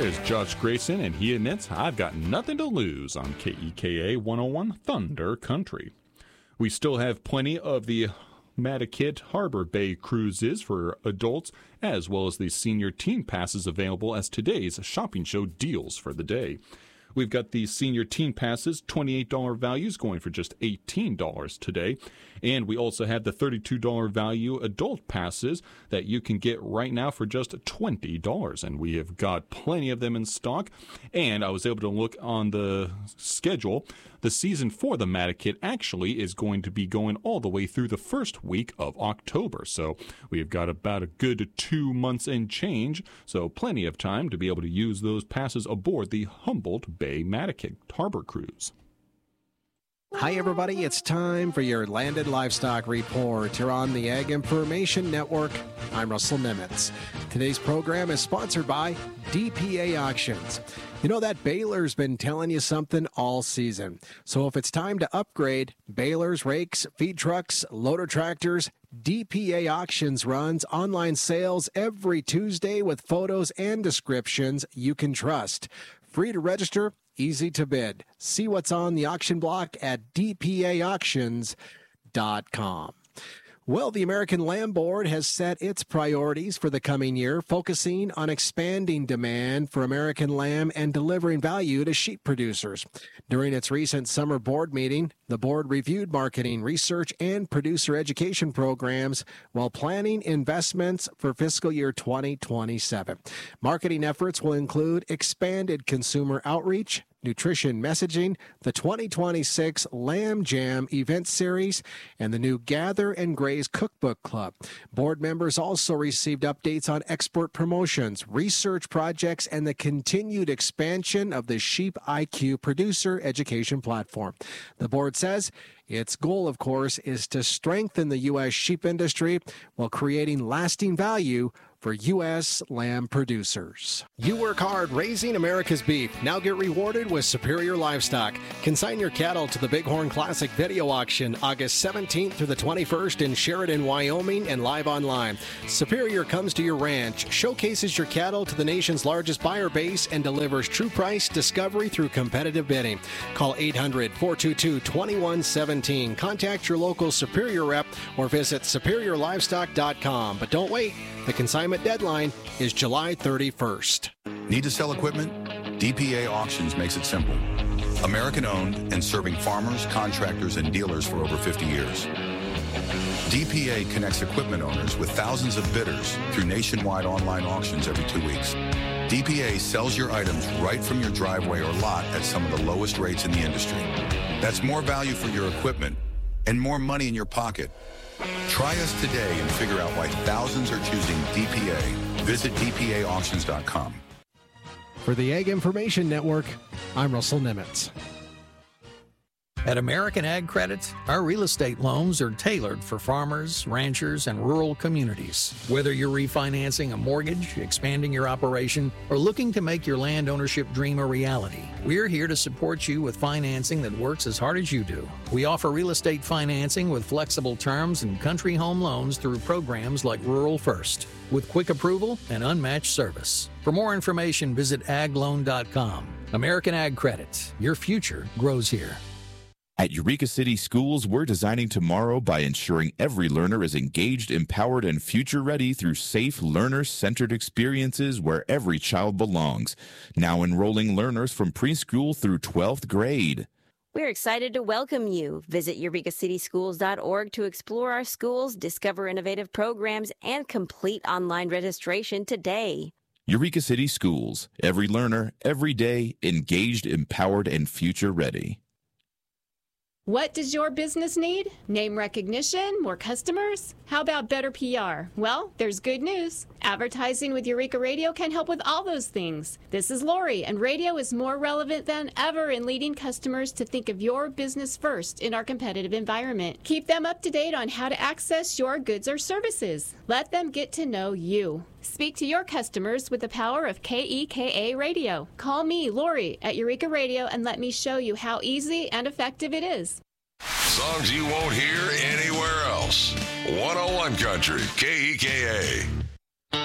There's Josh Grayson, and he admits, I've got nothing to lose on KEKA 101 Thunder Country. We still have plenty of the Madaket Harbor Bay cruises for adults, as well as the senior teen passes available as today's shopping show deals for the day. We've got the senior teen passes, $28 values going for just $18 today. And we also have the $32 value adult passes that you can get right now for just $20. And we have got plenty of them in stock. And I was able to look on the schedule. The season for the Madaket actually is going to be going all the way through the first week of October. So we've got about a good 2 months and change. So plenty of time to be able to use those passes aboard the Humboldt Bay Madaket Harbor Cruise. Hi, everybody. It's time for your Landed Livestock Report here on the Ag Information Network. I'm Russell Nimitz. Today's program is sponsored by DPA Auctions. You know that Baylor's been telling you something all season. So if it's time to upgrade, balers, rakes, feed trucks, loader tractors, DPA Auctions runs online sales every Tuesday with photos and descriptions you can trust. Free to register, easy to bid. See what's on the auction block at dpaauctions.com. Well, the American Lamb Board has set its priorities for the coming year, focusing on expanding demand for American lamb and delivering value to sheep producers. During its recent summer board meeting, the board reviewed marketing, research, and producer education programs while planning investments for fiscal year 2027. Marketing efforts will include expanded consumer outreach, nutrition messaging, the 2026 Lamb Jam event series, and the new Gather and Graze Cookbook Club. Board members also received updates on export promotions, research projects, and the continued expansion of the Sheep IQ producer education platform. The board says its goal, of course, is to strengthen the U.S. sheep industry while creating lasting value for U.S. lamb producers. You work hard raising America's beef. Now get rewarded with Superior Livestock. Consign your cattle to the Bighorn Classic Video Auction August 17th through the 21st in Sheridan, Wyoming, and live online. Superior comes to your ranch, showcases your cattle to the nation's largest buyer base, and delivers true price discovery through competitive bidding. Call 800-422-2117. Contact your local Superior rep or visit superiorlivestock.com. But don't wait. The consignment deadline is July 31st. Need to sell equipment? DPA Auctions makes it simple. American-owned and serving farmers, contractors, and dealers for over 50 years. DPA connects equipment owners with thousands of bidders through nationwide online auctions every 2 weeks. DPA sells your items right from your driveway or lot at some of the lowest rates in the industry. That's more value for your equipment and more money in your pocket. Try us today and figure out why thousands are choosing DPA. Visit dpaauctions.com. For the Ag Information Network, I'm Russell Nimitz. At American Ag Credit, our real estate loans are tailored for farmers, ranchers, and rural communities. Whether you're refinancing a mortgage, expanding your operation, or looking to make your land ownership dream a reality, we're here to support you with financing that works as hard as you do. We offer real estate financing with flexible terms and country home loans through programs like Rural First, with quick approval and unmatched service. For more information, visit agloan.com. American Ag Credit. Your future grows here. At Eureka City Schools, we're designing tomorrow by ensuring every learner is engaged, empowered, and future-ready through safe, learner-centered experiences where every child belongs. Now enrolling learners from preschool through 12th grade. We're excited to welcome you. Visit EurekaCitySchools.org to explore our schools, discover innovative programs, and complete online registration today. Eureka City Schools. Every learner, every day, engaged, empowered, and future-ready. What does your business need? Name recognition? More customers? How about better PR? Well, there's good news. Advertising with Eureka Radio can help with all those things. This is Lori, and radio is more relevant than ever in leading customers to think of your business first in our competitive environment. Keep them up to date on how to access your goods or services. Let them get to know you. Speak to your customers with the power of KEKA Radio. Call me, Lori, at Eureka Radio and let me show you how easy and effective it is. Songs you won't hear anywhere else. 101 Country, KEKA.